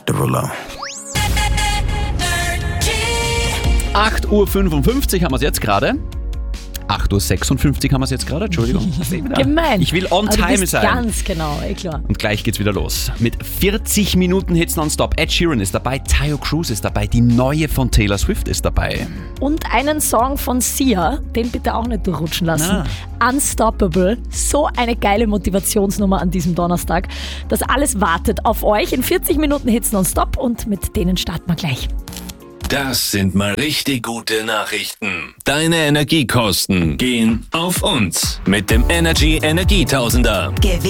Derulo. 8.55 Uhr haben wir es jetzt gerade. 8.56 Uhr haben wir es jetzt gerade, Entschuldigung. Gemein. Ich will on Aber du time bist sein. Ganz genau, klar. Und gleich geht's wieder los. Mit 40 Minuten Hits nonstop. Ed Sheeran ist dabei, Tayo Cruz ist dabei, die neue von Taylor Swift ist dabei. Und einen Song von Sia, den bitte auch nicht durchrutschen lassen. Unstoppable. So eine geile Motivationsnummer an diesem Donnerstag. Das alles wartet auf euch in 40 Minuten Hits nonstop und mit denen starten wir gleich. Das sind mal richtig gute Nachrichten. Deine Energiekosten gehen auf uns. Mit dem Energy Energietausender.